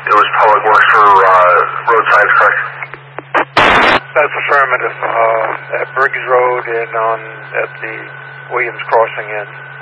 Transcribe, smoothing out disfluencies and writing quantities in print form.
It was Public Works for road signs, correct? That's affirmative. At Briggs Road and at the Williams Crossing end.